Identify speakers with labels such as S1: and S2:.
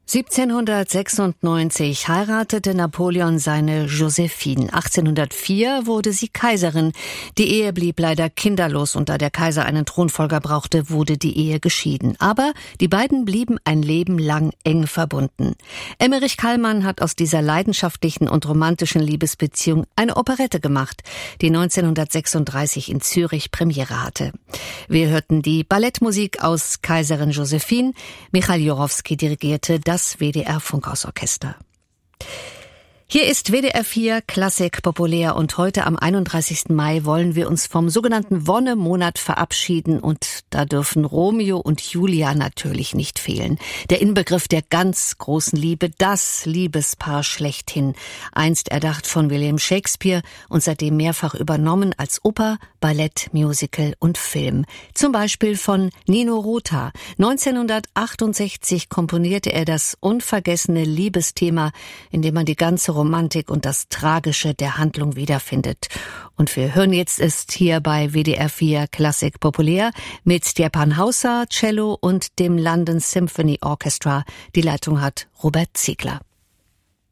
S1: 1796 heiratete Napoleon seine Josephine. 1804 wurde sie Kaiserin. Die Ehe blieb leider kinderlos und da der Kaiser einen Thronfolger brauchte, wurde die Ehe geschieden. Aber die beiden blieben ein Leben lang eng verbunden. Emmerich Kallmann hat aus dieser leidenschaftlichen und romantischen Liebesbeziehung eine Operette gemacht, die 1936 in Zürich Premiere hatte. Wir hörten die Ballettmusik aus Kaiserin Josephine. Michail Jorowski dirigierte das WDR-Funkhausorchester. Hier ist WDR 4 Klassik populär und heute am 31. Mai wollen wir uns vom sogenannten Wonnemonat verabschieden und da dürfen Romeo und Julia natürlich nicht fehlen. Der Inbegriff der ganz großen Liebe, das Liebespaar schlechthin. Einst erdacht von William Shakespeare und seitdem mehrfach übernommen als Oper, Ballett, Musical und Film. Zum Beispiel von Nino Rota. 1968 komponierte er das unvergessene Liebesthema, in dem man die ganze Romantik und das Tragische der Handlung wiederfindet. Und wir hören jetzt ist hier bei WDR 4 Klassik populär mit Stjepan Hauser, Cello und dem London Symphony Orchestra. Die Leitung hat Robert Ziegler.